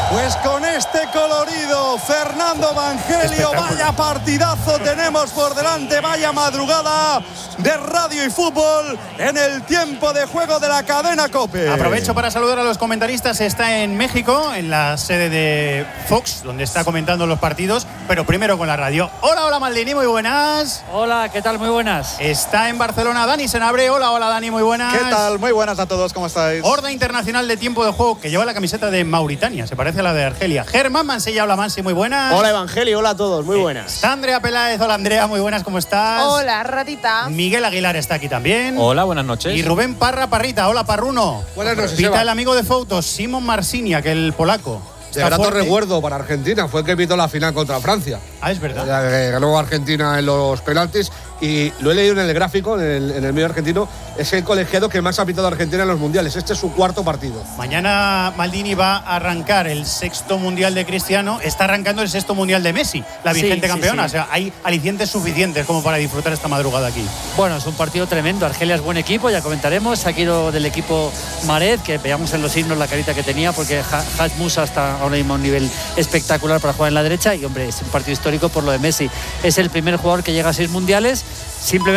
Pues con este colorido, Fernando Evangelio, vaya partidazo tenemos por delante, vaya madrugada de radio y fútbol en el tiempo de juego de la cadena COPE. Aprovecho para saludar a los comentaristas. Está en México, en la sede de Fox, donde está comentando los partidos, pero primero con la radio. Hola Maldini, muy buenas. Hola, ¿qué tal? Muy buenas. Está en Barcelona Dani Senabre. Hola Dani, muy buenas. ¿Qué tal? Muy buenas a todos, ¿cómo estáis? Horda Internacional de Tiempo de Juego, que lleva la camiseta de Mauritania, se parece a la de Argelia. Germán Mansilla, hola Mansi, muy buenas. Hola Evangelio, hola a todos, muy buenas. Está Andrea Peláez, hola Andrea, muy buenas, ¿cómo estás? Hola, ratita. Miguel Aguilar está aquí también. Hola, buenas noches. Y Rubén Parrita, hola Parruno. Buenas noches, Pita el amigo de fotos, Simon Marciniak, el polaco. De grato recuerdo para Argentina, fue el que pitó la final contra Francia. Ah, es verdad. Ganó Argentina en los penaltis y lo he leído en el gráfico, en el medio argentino, es el colegiado que más ha pitado a Argentina en los mundiales. Este es su cuarto partido. Mañana Maldini va a arrancar el 6º mundial de Cristiano, está arrancando el 6º mundial de Messi, la vigente campeona. Sí. O sea, hay alicientes suficientes como para disfrutar esta madrugada aquí. Bueno, es un partido tremendo. Argelia es buen equipo, ya comentaremos. Se ha ido del equipo Mahrez, que veamos en los himnos la carita que tenía, porque Haj Musa está ahora mismo a un nivel espectacular para jugar en la derecha. Y hombre, es un partido histórico por lo de Messi. Es el primer jugador que llega a 6 mundiales. Simplemente